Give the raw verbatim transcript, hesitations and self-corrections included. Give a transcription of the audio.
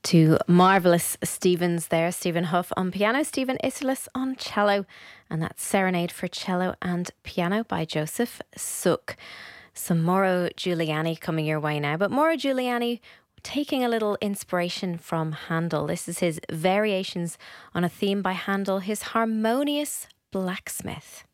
Two marvellous Stephens there. Stephen Huff on piano, Stephen Italis on cello, and that's Serenade for Cello and Piano by Joseph Suk. Some Mauro Giuliani coming your way now, but Mauro Giuliani taking a little inspiration from Handel. This is his variations on a theme by Handel, his Harmonious Blacksmith.